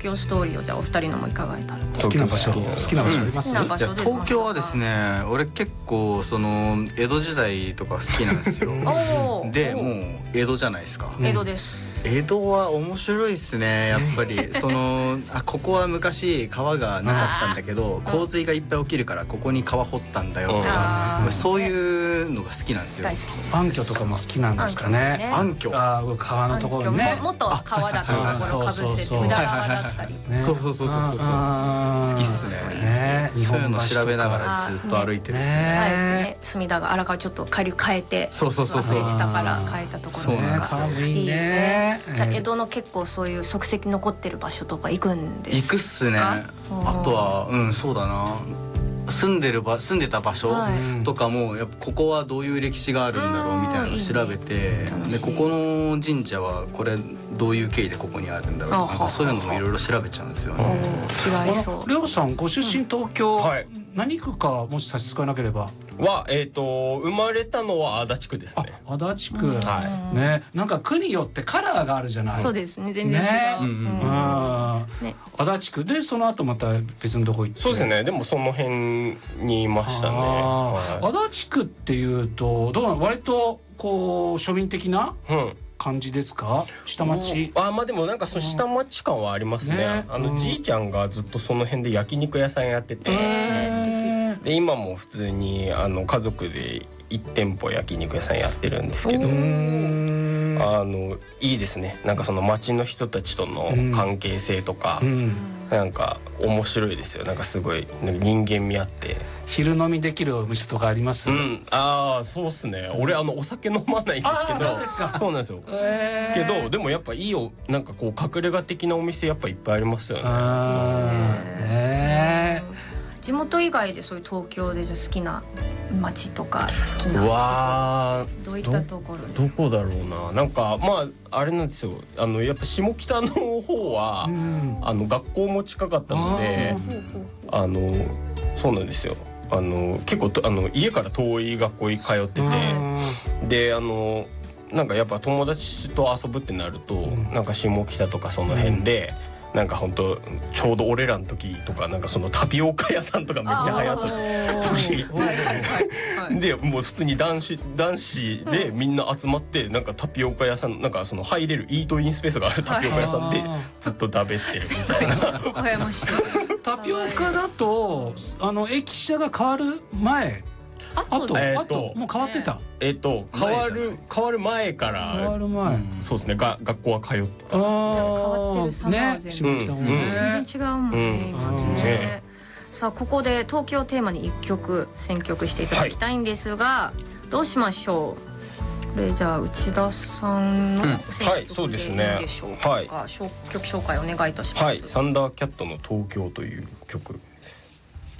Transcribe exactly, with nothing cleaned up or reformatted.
京ストーリーをじゃあお二人のも伺えたらと。 好きな場所好きな場所あります？ 好きな場所です。 東京はですね、俺結構その江戸時代とか好きなんですよおでもう江戸じゃないですか。 江戸です。 江戸は面白いっすねやっぱりそのあここは昔川がなかったんだけど洪水がいっぱい起きるからここに川掘ったんだよとかそういうのが好きなんですよ。 大好きです。 暗渠とかも好きなんですかね。 暗渠、 ああ川のところにね、 もっと川だったところかぶせて宇田川だったり、 そうそうそうそうそうそう好きっすね。そういうの調べながらずっと歩いてるっすね。 あえてね隅田が荒川ちょっと下流変えて、 そうそうそうそう下から変えたところとかいいね。じゃあ江戸の結構そういう足跡残ってる場所とか行くんですか？ 行くっすね。あとはうんそうだな、住んでる場住んでた場所とかもやっぱここはどういう歴史があるんだろうみたいなのを調べて、でここの神社はこれどういう経緯でここにあるんだろうとかそういうのもいろいろ調べちゃうんですよね。 気がそう。 りょうさんご出身東京、何区かもし差し支えなければはえっと生まれたのは足立区ですね。 足立区ね、なんか区によってカラーがあるじゃない。 そうですね、全然違う。 足立区でその後また別のとこ行って。 そうですね。でもその辺にいましたね。 足立区っていうとどうなの、割とこう庶民的な感じですか？下町。 あまあでもなんかその下町感はありますね。あのじいちゃんがずっとその辺で焼肉屋さんやってて、で今も普通にあの家族でいち店舗焼肉屋さんやってるんですけど、あのいいですね。なんかその町の人たちとの関係性とか、なんか面白いですよ。なんかすごい人間味あって昼飲みできるお店とかあります？ うん、ああそうっすね。俺あのお酒飲まないんですけど、 そうですか。 そうなんですよ。けどでもやっぱいいよ、なんかこう隠れ家的なお店やっぱいっぱいありますよね。 地元以外でそういう東京でじゃ好きな街とか好きなうわどういったところですか？ どこだろうな。なんかまああれなんですよ。あのやっぱ下北の方は、うん、あの学校も近かったので、あ, あのそうなんですよ。あの結構あの家から遠い学校に通ってて、であのなんかやっぱ友達と遊ぶってなると、うん、なんか下北とかその辺で。うんなんか本当ちょうど俺らの時とかなんかそのタピオカ屋さんとかめっちゃ流行った時でもう普通に男子男子でみんな集まってなんかタピオカ屋さんなんかその入れるイートインスペースがあるタピオカ屋さんでずっと食べてるみたいな。 微笑ましい。 タピオカだとあの駅舎が変わる前あと、えー、ともう変わってた。 えっ、ー、と変わる変わる前から変わる前、うん、 そうですね。が学校は通ってた。 あ変わってる差がね、 全然、うん、全然違うもんね。うんねさあここで東京をテーマにいっきょく選曲していただきたいんですが、はい、どうしましょう。これじゃあ内田さんの選曲でいいんでしょうか。 はい、そうですね。はい、 曲紹介お願いいたします。 はい、サンダーキャットの東京という曲。